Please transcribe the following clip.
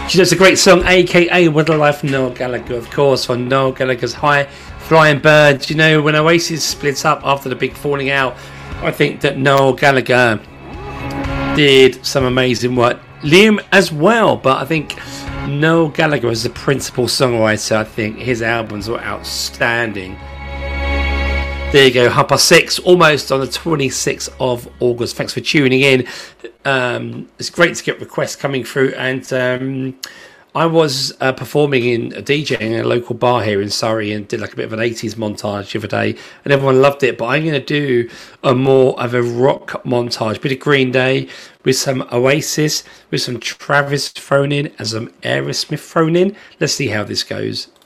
She does a great song, aka What a Life from Noel Gallagher, of course, from Noel Gallagher's High Flying Bird. You know, when Oasis splits up after the big falling out, I think that Noel Gallagher did some amazing work. Liam as well, but I think Noel Gallagher is the principal songwriter. I think his albums were outstanding. There you go, 6:30, almost on the 26th of August. Thanks for tuning in. It's great to get requests coming through, and I was performing in DJing in a local bar here in Surrey and did like a bit of an 80s montage the other day, and everyone loved it. But I'm going to do a more of a rock montage, a bit of Green Day with some Oasis, with some Travis thrown in and some Aerosmith thrown in. Let's see how this goes.